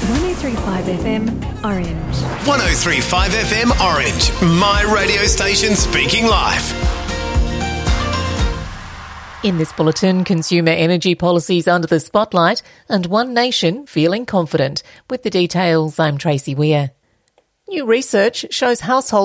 103.5 FM Orange. 103.5 FM Orange. My radio station speaking life. In this bulletin, consumer energy policies under the spotlight and One Nation feeling confident. With the details, I'm Tracy Weir. New research shows households